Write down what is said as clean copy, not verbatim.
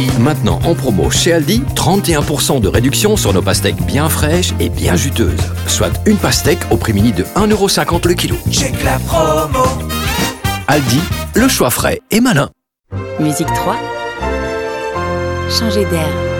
Maintenant en promo chez Aldi, 31% de réduction sur nos pastèques bien fraîches et bien juteuses. Soit une pastèque au prix mini de 1,50€ le kilo. Check la promo. Aldi, le choix frais et malin. Musique 3. Changer d'air.